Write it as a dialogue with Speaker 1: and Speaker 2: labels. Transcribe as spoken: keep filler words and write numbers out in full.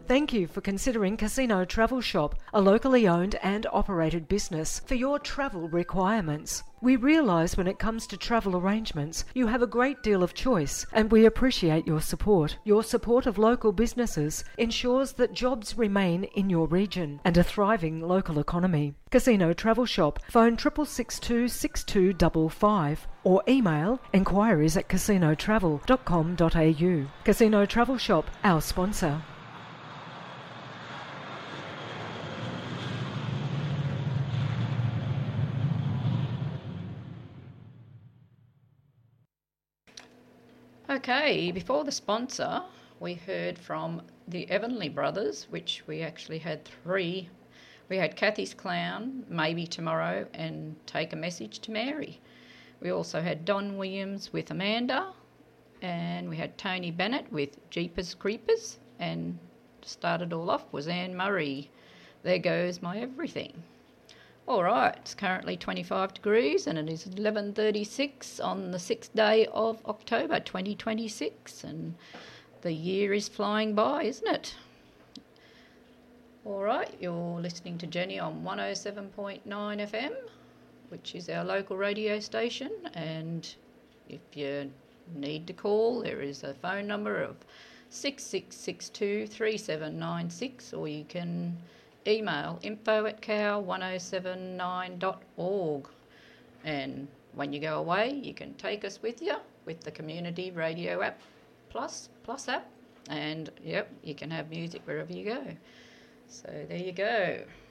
Speaker 1: Thank you for considering Casino Travel Shop, a locally owned and operated business, for your travel requirements. We realise when it comes to travel arrangements, you have a great deal of choice, and we appreciate your support. Your support of local businesses ensures that jobs remain in your region and a thriving local economy. Casino Travel Shop, phone six six two six two five five or email enquiries at casino travel dot com dot a u. Casino Travel Shop, our sponsor.
Speaker 2: Okay, before the sponsor, we heard from the Evanley brothers, which we actually had three. We had Kathy's Clown, Maybe Tomorrow, and Take a Message to Mary. We also had Don Williams with Amanda, and we had Tony Bennett with Jeepers Creepers, and started all off was Anne Murray, There Goes My Everything. All right, it's currently twenty-five degrees and it is eleven thirty-six on the sixth day of October twenty twenty-six, and the year is flying by, isn't it? All right, you're listening to Jenny on one oh seven point nine F M, which is our local radio station, and if you need to call, there is a phone number of six six six two three seven nine six, or you can email info at cow one oh seven nine dot org. And when you go away, you can take us with you with the Community Radio app plus plus app, and yep, you can have music wherever you go. So there you go.